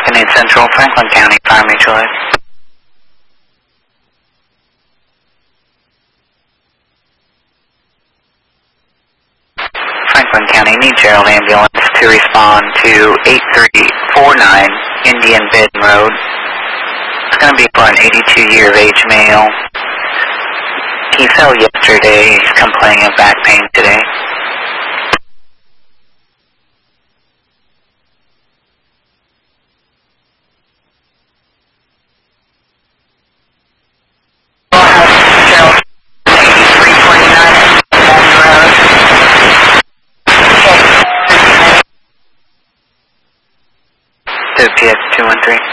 Canadian Central, Franklin County, Fire Mutual Aid. Franklin County, need Gerald Ambulance to respond to 8349 Indian Bed Road. It's going to be for an 82 year of age male. He fell yesterday. He's complaining of back pain today. PX 213.